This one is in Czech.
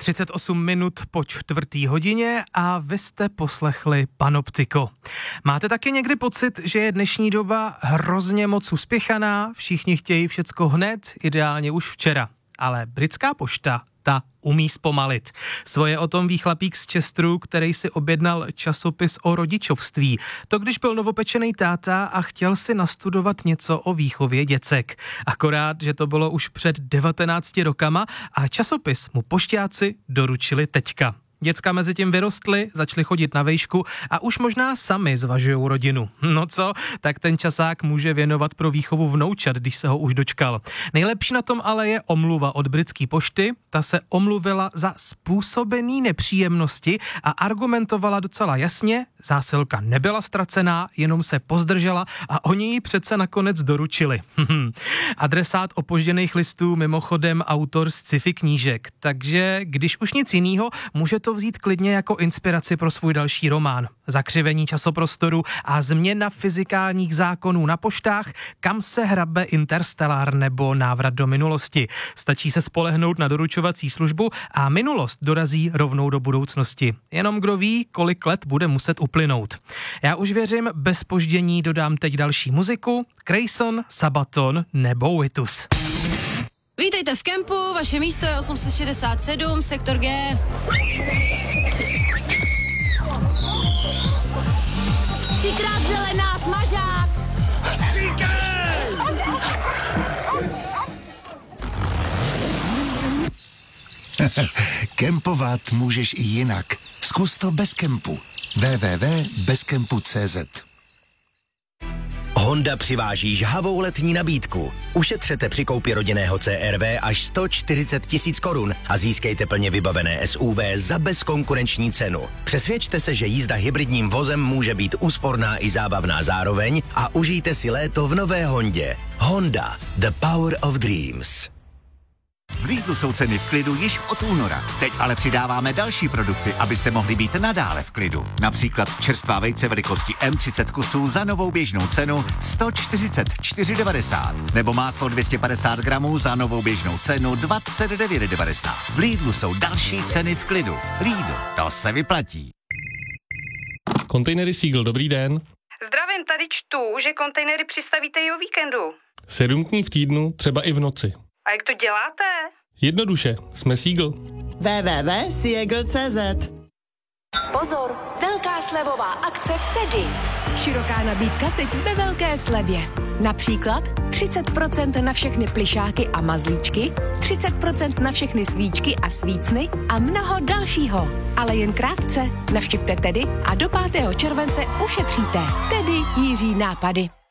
38 minut po 4:00 a vy jste poslechli Panoptiko. Máte taky někdy pocit, že je dnešní doba hrozně moc uspěchaná, všichni chtějí všecko hned, ideálně už včera, ale britská pošta ta umí zpomalit. Svoje o tom ví chlapík z Chesteru, který si objednal časopis o rodičovství. To když byl novopečený táta a chtěl si nastudovat něco o výchově děcek. Akorát, že to bylo už před 19 rokama a časopis mu pošťáci doručili teďka. Děcka mezi tím vyrostly, začaly chodit na vejšku a už možná sami zvažujou rodinu. No co, tak ten časák může věnovat pro výchovu vnoučat, když se ho už dočkal. Nejlepší na tom ale je omluva od britské pošty. Ta se omluvila za způsobený nepříjemnosti a argumentovala docela jasně. Zásilka nebyla ztracená, jenom se pozdržela a oni ji přece nakonec doručili. Adresát opožděných listů mimochodem autor z sci-fi knížek, takže když už nic jinýho, může to vzít klidně jako inspiraci pro svůj další román. Zakřivení časoprostoru a změna fyzikálních zákonů na poštách, kam se hrabe Interstellar nebo Návrat do minulosti. Stačí se spolehnout na doručovací službu a minulost dorazí rovnou do budoucnosti. Jenom kdo ví, kolik let bude muset uplynout. Já už věřím, bez zpoždění dodám teď další muziku. Grayson, Sabaton nebo Vitus. Vítejte v kempu, vaše místo je 867, sektor G. Třikrát zelená, smažák! Kempovat můžeš i jinak. Zkus to bez kempu. www.bezkempu.cz. Honda přiváží žhavou letní nabídku. Ušetřete při koupi rodinného CR-V až 140 000 korun a získejte plně vybavené SUV za bezkonkurenční cenu. Přesvědčte se, že jízda hybridním vozem může být úsporná i zábavná zároveň a užijte si léto v nové Hondě. Honda, the power of dreams. V Lidlu jsou ceny v klidu již od února. Teď ale přidáváme další produkty, abyste mohli být nadále v klidu. Například čerstvá vejce velikosti M30 kusů za novou běžnou cenu 144,90. Nebo máslo 250 gramů za novou běžnou cenu 29,90. V Lidlu jsou další ceny v klidu. Lidl, to se vyplatí. Kontejnery Seagull, dobrý den. Zdravím, tady čtu, že kontejnery přistavíte i o víkendu. 7 dní v týdnu, třeba i v noci. A jak to děláte? Jednoduše, jsme Seagull. www.seagull.cz. Pozor, velká slevová akce v Tedy. Široká nabídka teď ve velké slevě. Například 30% na všechny plyšáky a mazlíčky, 30% na všechny svíčky a svícny a mnoho dalšího. Ale jen krátce. Navštivte Tedy a do 5. července ušetříte. Tedy Jiří nápady.